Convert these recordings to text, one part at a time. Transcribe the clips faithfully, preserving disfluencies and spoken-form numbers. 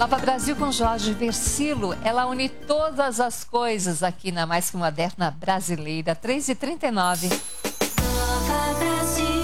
Nova Brasil com Jorge Versilo, ela une todas as coisas aqui na Mais Que Moderna Brasileira, três e trinta e nove. Nova Brasil.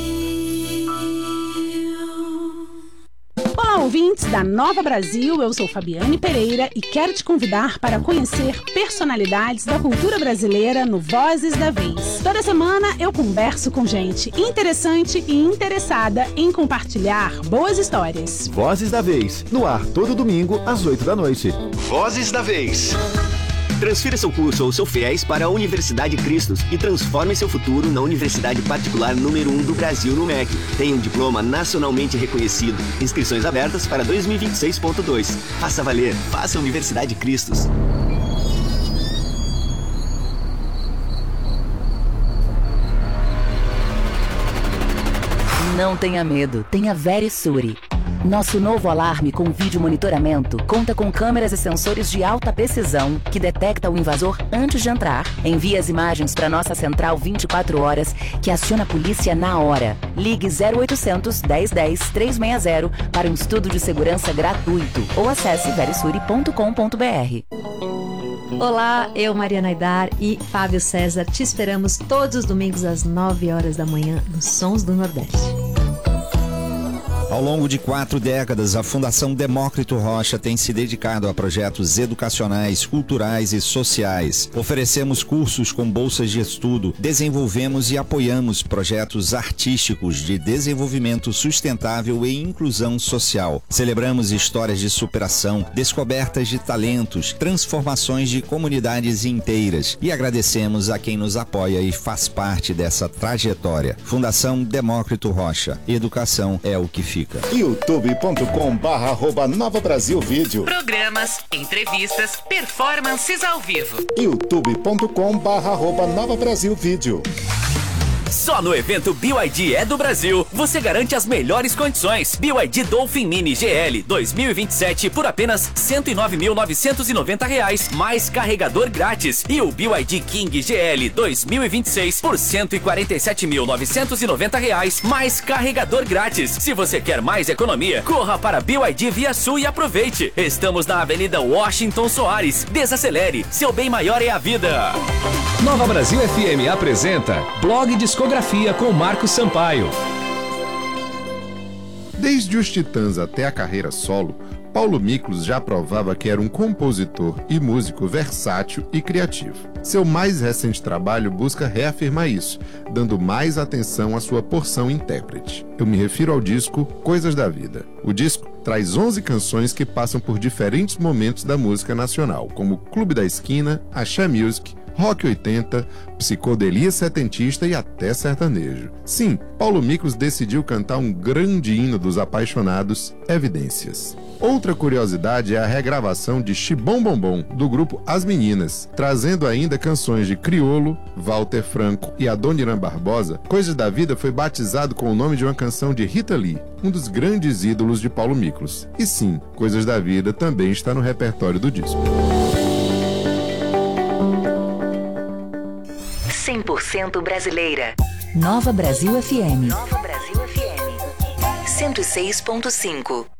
Olá, ouvintes da Nova Brasil, eu sou Fabiane Pereira e quero te convidar para conhecer personalidades da cultura brasileira no Vozes da Vez. Toda semana eu converso com gente interessante e interessada em compartilhar boas histórias. Vozes da Vez, no ar todo domingo às oito da noite. Vozes da Vez. Transfira seu curso ou seu FIES para a Universidade Cristos e transforme seu futuro na universidade particular número um do Brasil no M E C. Tem um diploma nacionalmente reconhecido. Inscrições abertas para dois mil e vinte e seis ponto dois. Faça valer. Faça Universidade Cristos. Não tenha medo, tenha Verisure. Nosso novo alarme com vídeo monitoramento conta com câmeras e sensores de alta precisão que detecta o invasor antes de entrar. Envia as imagens para nossa central vinte e quatro horas, que aciona a polícia na hora. Ligue zero oitocentos, dez dez, trezentos e sessenta para um estudo de segurança gratuito ou acesse verisure ponto com ponto br. Olá, eu, Mariana Aidar e Fábio César, te esperamos todos os domingos às nove horas da manhã nos Sons do Nordeste. Ao longo de quatro décadas, a Fundação Demócrito Rocha tem se dedicado a projetos educacionais, culturais e sociais. Oferecemos cursos com bolsas de estudo, desenvolvemos e apoiamos projetos artísticos de desenvolvimento sustentável e inclusão social. Celebramos histórias de superação, descobertas de talentos, transformações de comunidades inteiras e agradecemos a quem nos apoia e faz parte dessa trajetória. Fundação Demócrito Rocha. Educação é o que fica. youtube ponto com barra arroba Nova Brasil Vídeo. Programas, entrevistas, performances ao vivo. youtube ponto com barra arroba Nova Brasil Vídeo. Só no evento B Y D é do Brasil, você garante as melhores condições. B Y D Dolphin Mini G L dois mil e vinte e sete por apenas cento e nove mil novecentos e noventa reais, mais carregador grátis. E o B Y D King G L dois mil e vinte e seis por cento e quarenta e sete mil novecentos e noventa reais, mais carregador grátis. Se você quer mais economia, corra para B Y D Via Sul e aproveite. Estamos na Avenida Washington Soares. Desacelere, seu bem maior é a vida. Nova Brasil F M apresenta Blog Discografia com Marcos Sampaio. Desde os Titãs até a carreira solo, Paulo Miklos já provava que era um compositor e músico versátil e criativo. Seu mais recente trabalho busca reafirmar isso, dando mais atenção à sua porção intérprete. Eu me refiro ao disco Coisas da Vida. O disco traz onze canções que passam por diferentes momentos da música nacional, como Clube da Esquina, Axé Music, Rock oitenta, psicodelia setentista e até sertanejo. Sim, Paulo Miklos decidiu cantar um grande hino dos apaixonados, Evidências. Outra curiosidade é a regravação de Xibom Bombom, do grupo As Meninas, trazendo ainda canções de Criolo, Walter Franco e Adoniran Barbosa. Coisas da Vida foi batizado com o nome de uma canção de Rita Lee, um dos grandes ídolos de Paulo Miklos. E sim, Coisas da Vida também está no repertório do disco. cem por cento brasileira. Nova Brasil F M. Nova Brasil F M. cento e seis ponto cinco.